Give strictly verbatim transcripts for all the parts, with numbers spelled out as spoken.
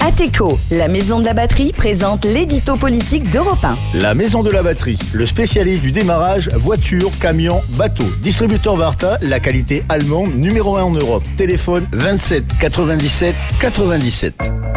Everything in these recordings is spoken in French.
Ateco, la maison de la batterie, présente l'édito politique d'Europe un. La maison de la batterie, le spécialiste du démarrage, voiture, camion, bateau. Distributeur Varta, la qualité allemande numéro un en Europe. Téléphone vingt-sept quatre-vingt-dix-sept quatre-vingt-dix-sept.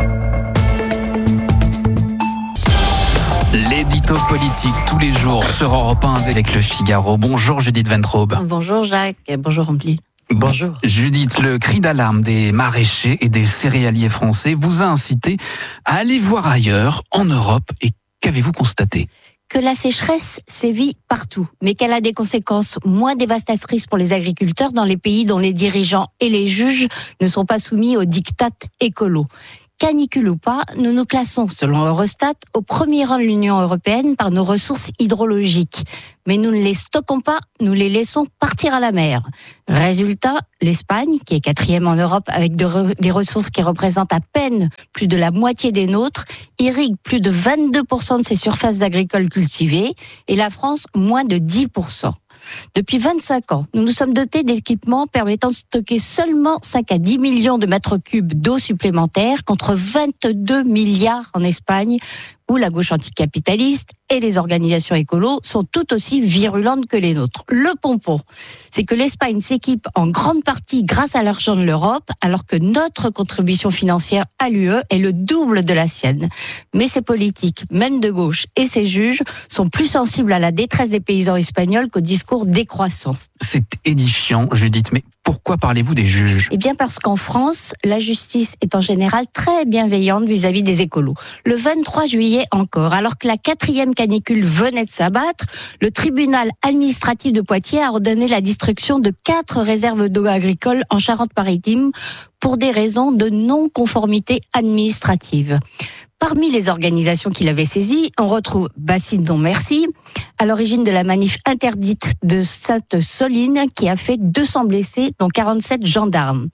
L'édito politique tous les jours sur Europe un avec le Figaro. Bonjour Judith Ventrobe. Bonjour Jacques, bonjour Ampli. Bonjour. Judith, le cri d'alarme des maraîchers et des céréaliers français vous a incité à aller voir ailleurs, en Europe, et qu'avez-vous constaté ? Que la sécheresse sévit partout, mais qu'elle a des conséquences moins dévastatrices pour les agriculteurs dans les pays dont les dirigeants et les juges ne sont pas soumis aux diktats écolos. Canicule ou pas, nous nous classons, selon Eurostat, au premier rang de l'Union européenne par nos ressources hydrologiques. Mais nous ne les stockons pas, nous les laissons partir à la mer. Résultat, l'Espagne, qui est quatrième en Europe avec de re- des ressources qui représentent à peine plus de la moitié des nôtres, irrigue plus de vingt-deux pour cent de ses surfaces agricoles cultivées, et la France, moins de dix pour cent. Depuis vingt-cinq ans, nous nous sommes dotés d'équipements permettant de stocker seulement cinq à dix millions de mètres cubes d'eau supplémentaire contre vingt-deux milliards en Espagne, où la gauche anticapitaliste et les organisations écolos sont tout aussi virulentes que les nôtres. Le pompon, c'est que l'Espagne s'équipe en grande partie grâce à l'argent de l'Europe, alors que notre contribution financière à l'U E est le double de la sienne. Mais ces politiques, même de gauche, et ces juges sont plus sensibles à la détresse des paysans espagnols qu'au discours décroissant. C'est édifiant, Judith, mais pourquoi parlez-vous des juges ? Eh bien parce qu'en France, la justice est en général très bienveillante vis-à-vis des écolos. Le vingt-trois juillet encore, alors que la quatrième canicule venait de s'abattre, le tribunal administratif de Poitiers a ordonné la destruction de quatre réserves d'eau agricole en Charente-Maritime pour des raisons de non-conformité administrative. Parmi les organisations qui l'avaient saisi, on retrouve Bassine Non Merci, à l'origine de la manif interdite de Sainte-Soline, qui a fait deux cents blessés, dont quarante-sept gendarmes.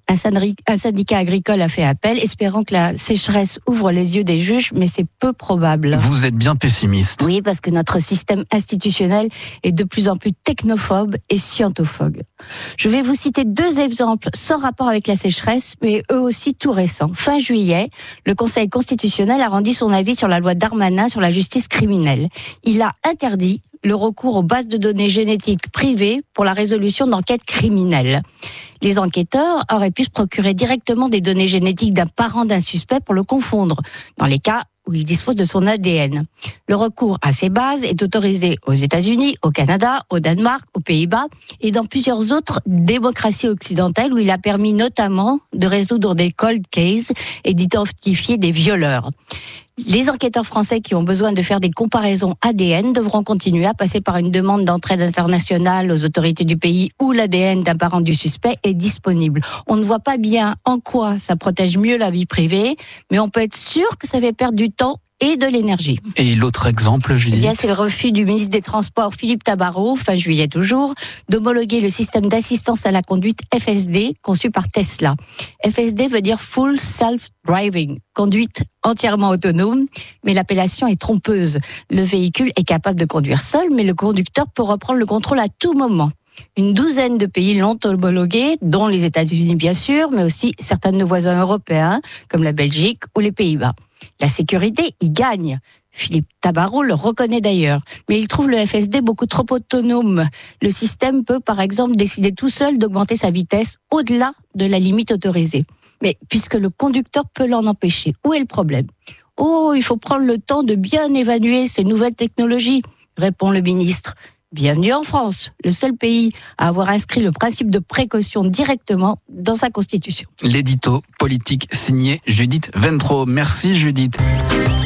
Un syndicat agricole a fait appel, espérant que la sécheresse ouvre les yeux des juges, mais c'est peu probable. Vous êtes bien pessimiste. Oui, parce que notre système institutionnel est de plus en plus technophobe et scientophobe. Je vais vous citer deux exemples sans rapport avec la sécheresse, mais eux aussi tout récents. Fin juillet, le Conseil constitutionnel a rendu son avis sur la loi Darmanin sur la justice criminelle. Il a interdit le recours aux bases de données génétiques privées pour la résolution d'enquêtes criminelles. Les enquêteurs auraient pu se procurer directement des données génétiques d'un parent d'un suspect pour le confondre, dans les cas où il dispose de son A D N. Le recours à ces bases est autorisé aux États-Unis, au Canada, au Danemark, aux Pays-Bas et dans plusieurs autres démocraties occidentales où il a permis notamment de résoudre des cold cases et d'identifier des violeurs. Les enquêteurs français qui ont besoin de faire des comparaisons A D N devront continuer à passer par une demande d'entraide internationale aux autorités du pays où l'A D N d'un parent du suspect est disponible. On ne voit pas bien en quoi ça protège mieux la vie privée, mais on peut être sûr que ça fait perdre du temps et de l'énergie. Et l'autre exemple, Judith ? Eh bien, c'est le refus du ministre des Transports, Philippe Tabarot, fin juillet toujours, d'homologuer le système d'assistance à la conduite F S D conçu par Tesla. F S D veut dire Full Self-Driving, conduite entièrement autonome, mais l'appellation est trompeuse. Le véhicule est capable de conduire seul, mais le conducteur peut reprendre le contrôle à tout moment. Une douzaine de pays l'ont homologué, dont les États-Unis bien sûr, mais aussi certains de nos voisins européens, comme la Belgique ou les Pays-Bas. La sécurité y gagne. Philippe Tabarot le reconnaît d'ailleurs, mais il trouve le F S D beaucoup trop autonome. Le système peut par exemple décider tout seul d'augmenter sa vitesse au-delà de la limite autorisée. Mais puisque le conducteur peut l'en empêcher, où est le problème ? Oh, il faut prendre le temps de bien évaluer ces nouvelles technologies, répond le ministre. Bienvenue en France, le seul pays à avoir inscrit le principe de précaution directement dans sa constitution. L'édito politique signé Judith Ventrobe. Merci Judith.